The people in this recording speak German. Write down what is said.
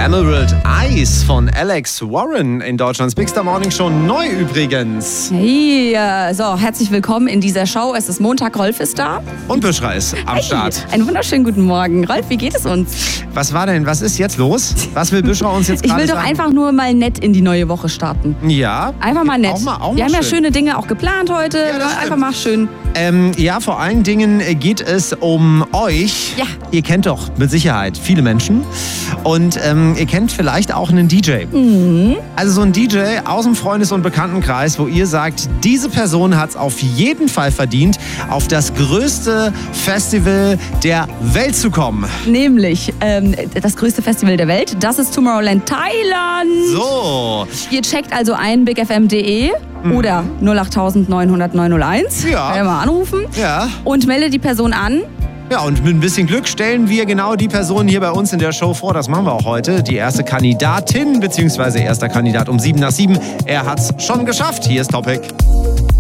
Emerald Eyes von Alex Warren in Deutschlands Big Star Morning Show, neu übrigens. Hey, so, herzlich willkommen in dieser Show. Es ist Montag, Rolf ist da. Und Büschra ist am Start. Einen wunderschönen guten Morgen. Rolf, wie geht es uns? Was ist jetzt los? Was will Büschra uns jetzt Ich gerade will doch sagen? einfach nur mal nett in die neue Woche starten. Ja. Einfach mal nett. Auch mal Wir haben ja schön. schöne Dinge auch geplant heute. Ja, das Einfach stimmt. mal schön. Ja, vor allen Dingen geht es um euch. Ja. Ihr kennt doch mit Sicherheit viele Menschen. Und ihr kennt vielleicht auch einen DJ. Also so ein DJ aus dem Freundes- und Bekanntenkreis, wo ihr sagt, diese Person hat es auf jeden Fall verdient, auf das größte Festival der Welt zu kommen. Nämlich das größte Festival der Welt. Das ist Tomorrowland Thailand. So. Ihr checkt also ein bigfm.de oder 08900 901. Ja. Könnt ihr mal anrufen. Ja. Und meldet die Person an. Ja, und mit ein bisschen Glück stellen wir genau die Person hier bei uns in der Show vor. Das machen wir auch heute. Die erste Kandidatin, beziehungsweise erster Kandidat um 7 nach 7. Er hat's schon geschafft. Hier ist Topic.